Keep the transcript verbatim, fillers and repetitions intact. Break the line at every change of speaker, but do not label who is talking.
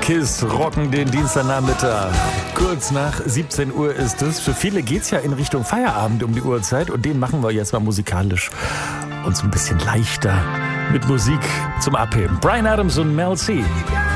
KISS rocken den Dienstagnachmittag. Kurz nach siebzehn Uhr ist es. Für viele geht's ja in Richtung Feierabend um die Uhrzeit und den machen wir jetzt mal musikalisch uns ein bisschen leichter mit Musik zum Abheben. Bryan Adams und Mel C.